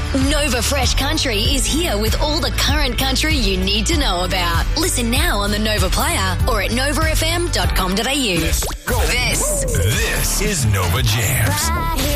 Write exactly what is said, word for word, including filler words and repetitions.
Nova Fresh Country is here with all the current country you need to know about. Listen now on the Nova Player or at nova f m dot com dot a u. Go. This, This is Nova Jams. Right here.